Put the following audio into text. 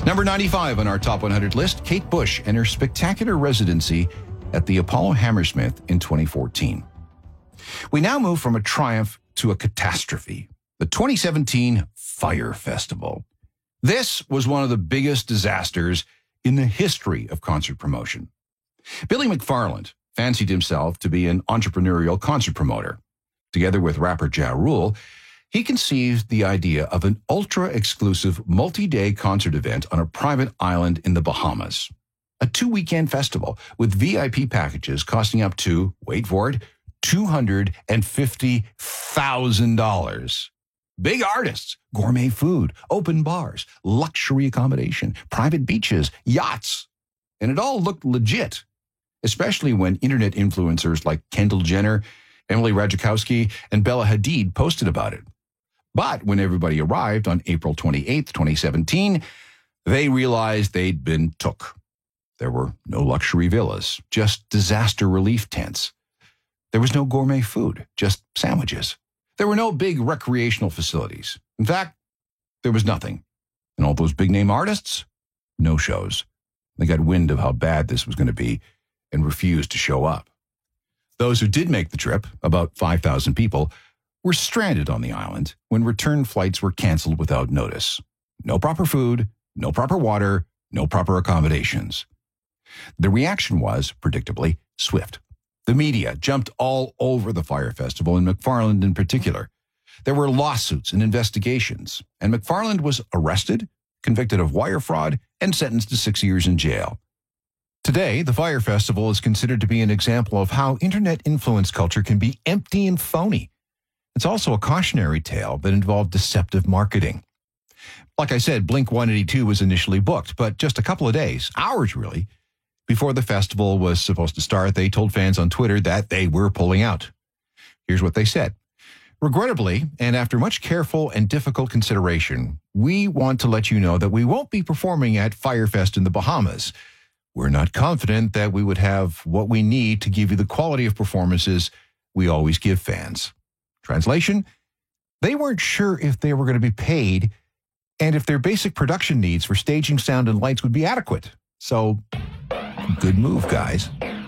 Number 95 on our Top 100 list, Kate Bush and her spectacular residency at the Apollo Hammersmith in 2014. We now move from a triumph to a catastrophe, the 2017 Fyre Festival. This was one of the biggest disasters in the history of concert promotion. Billy McFarland fancied himself to be an entrepreneurial concert promoter. Together with rapper Ja Rule, he conceived the idea of an ultra-exclusive multi-day concert event on a private island in the Bahamas. A 2-weekend festival with VIP packages costing up to, wait for it, $250,000. Big artists, gourmet food, open bars, luxury accommodation, private beaches, yachts. And it all looked legit, especially when internet influencers like Kendall Jenner, Emily Ratajkowski, and Bella Hadid posted about it. But when everybody arrived on April 28th, 2017, they realized they'd been took. There were no luxury villas, just disaster relief tents. There was no gourmet food, just sandwiches. There were no big recreational facilities. In fact, there was nothing. And all those big-name artists? No shows. They got wind of how bad this was going to be and refused to show up. Those who did make the trip, about 5,000 people, were stranded on the island when return flights were canceled without notice. No proper food, no proper water, no proper accommodations. The reaction was, predictably, swift. The media jumped all over the Fyre Festival, and McFarland in particular. There were lawsuits and investigations, and McFarland was arrested, convicted of wire fraud, and sentenced to 6 years in jail. Today, the Fyre Festival is considered to be an example of how internet influence culture can be empty and phony. It's also a cautionary tale that involved deceptive marketing. Like I said, Blink-182 was initially booked, but just a couple of days, hours really, before the festival was supposed to start, they told fans on Twitter that they were pulling out. Here's what they said. Regrettably, and after much careful and difficult consideration, we want to let you know that we won't be performing at Fyre Fest in the Bahamas. We're not confident that we would have what we need to give you the quality of performances we always give fans. Translation, they weren't sure if they were going to be paid and if their basic production needs for staging, sound, and lights would be adequate. So, good move, guys.